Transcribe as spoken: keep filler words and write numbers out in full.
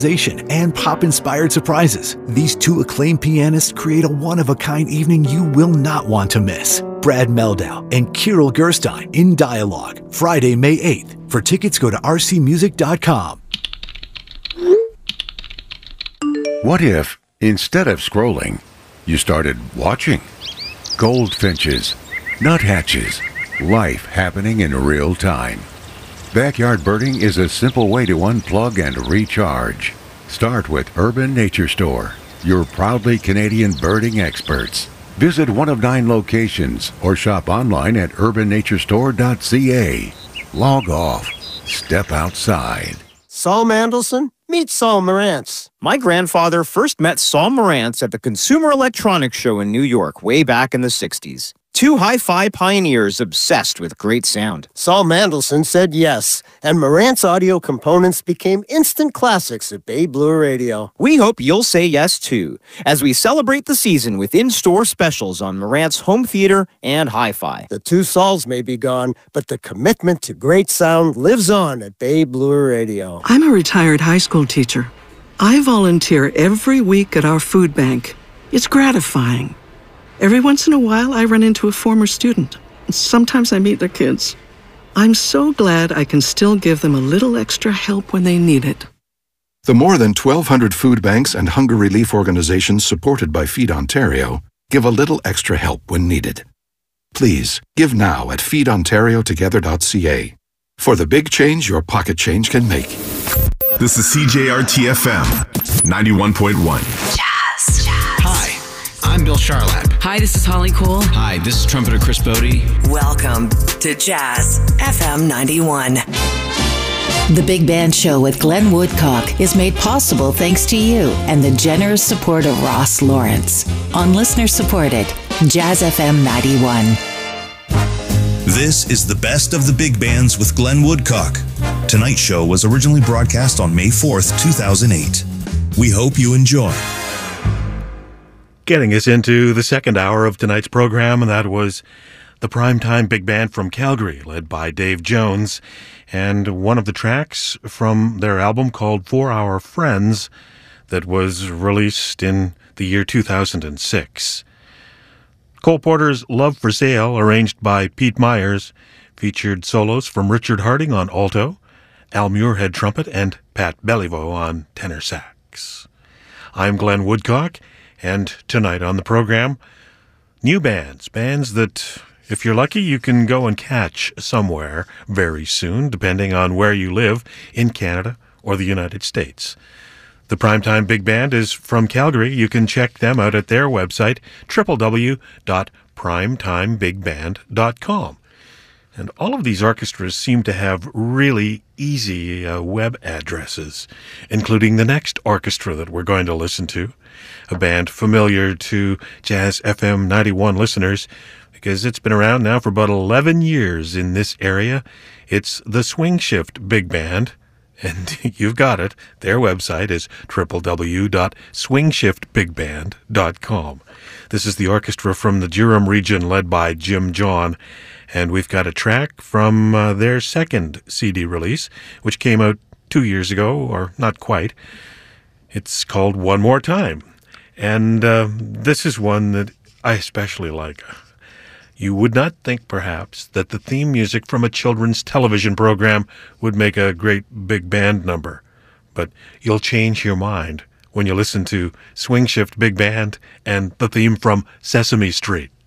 and pop-inspired surprises. These two acclaimed pianists create a one-of-a-kind evening you will not want to miss. Brad Meldau and Kirill Gerstein in dialogue, Friday, May eighth. For tickets, go to r c music dot com. What if, instead of scrolling, you started watching? Goldfinches, nuthatches, life happening in real time. Backyard birding is a simple way to unplug and recharge. Start with Urban Nature Store, your proudly Canadian birding experts. Visit one of nine locations or shop online at urban nature store dot c a. Log off. Step outside. Saul Mandelson, meet Saul Morantz. My grandfather first met Saul Morantz at the Consumer Electronics Show in New York way back in the sixties. Two hi-fi pioneers obsessed with great sound. Saul Mandelson said yes, and Morantz audio components became instant classics at Bay Blue Radio. We hope you'll say yes, too, as we celebrate the season with in-store specials on Morantz home theater and hi-fi. The two Sauls may be gone, but the commitment to great sound lives on at Bay Blue Radio. I'm a retired high school teacher. I volunteer every week at our food bank. It's gratifying. Every once in a while, I run into a former student. Sometimes I meet their kids. I'm so glad I can still give them a little extra help when they need it. The more than twelve hundred food banks and hunger relief organizations supported by Feed Ontario give a little extra help when needed. Please, give now at feed ontario together dot c a for the big change your pocket change can make. This is C J R T F M, ninety-one point one. Jazz. Jazz. Hi. I'm Bill Charlap. Hi, this is Holly Cole. Hi, this is trumpeter Chris Bodie. Welcome to Jazz F M ninety-one. The Big Band Show with Glenn Woodcock is made possible thanks to you and the generous support of Ross Lawrence on listener-supported Jazz F M ninety-one. This is the best of the big bands with Glenn Woodcock. Tonight's show was originally broadcast on May fourth, two thousand eight. We hope you enjoy. Getting us into the second hour of tonight's program, and that was the Primetime Big Band from Calgary, led by Dave Jones, and one of the tracks from their album called For Our Friends that was released in the year two thousand six. Cole Porter's Love for Sale, arranged by Pete Myers, featured solos from Richard Harding on alto, Al Muirhead trumpet, and Pat Beliveau on tenor sax. I'm Glenn Woodcock, and tonight on the program, new bands, bands that, if you're lucky, you can go and catch somewhere very soon, depending on where you live in Canada or the United States. The Primetime Big Band is from Calgary. You can check them out at their website, w w w dot primetime big band dot com. And all of these orchestras seem to have really easy uh, web addresses, including the next orchestra that we're going to listen to, a band familiar to Jazz F M ninety-one listeners, because it's been around now for about eleven years in this area. It's the Swing Shift Big Band, and you've got it. Their website is w w w dot swing shift big band dot com. This is the orchestra from the Durham region led by Jim John, and we've got a track from uh, their second C D release, which came out two years ago, or not quite. It's called One More Time, and uh, this is one that I especially like. You would not think, perhaps, that the theme music from a children's television program would make a great big band number, but you'll change your mind when you listen to Swing Shift Big Band and the theme from Sesame Street.